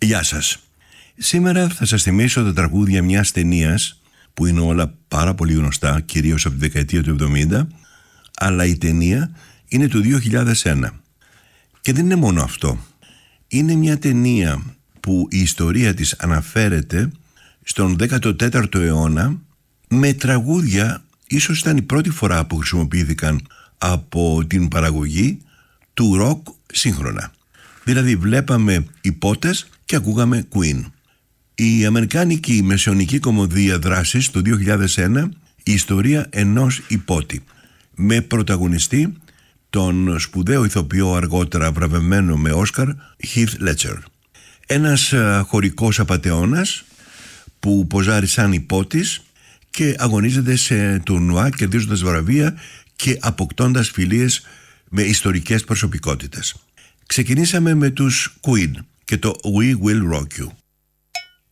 Γεια σας. Σήμερα θα σας θυμίσω τα τραγούδια μιας ταινίας που είναι όλα πάρα πολύ γνωστά, κυρίως από τη δεκαετία του 70, αλλά η ταινία είναι του 2001. Και δεν είναι μόνο αυτό. Είναι μια ταινία που η ιστορία της αναφέρεται στον 14ο αιώνα με τραγούδια, ίσως ήταν η πρώτη φορά που χρησιμοποιήθηκαν από την παραγωγή του ροκ σύγχρονα. Δηλαδή βλέπαμε υπότες και ακούγαμε Queen. Η αμερικάνικη μεσαιωνική κομμωδία δράσης του 2001, η ιστορία ενός υπότη, με πρωταγωνιστή τον σπουδαίο ηθοποιό αργότερα βραβευμένο με Όσκαρ Heath Ledger. Ένας χωρικός απατεώνας που ποζάρει σαν υπότης και αγωνίζεται σε τουρνουά κερδίζοντας βραβεία και αποκτώντας φιλίες με ιστορικές προσωπικότητες. Ξεκινήσαμε με τους Queen και το We Will Rock You.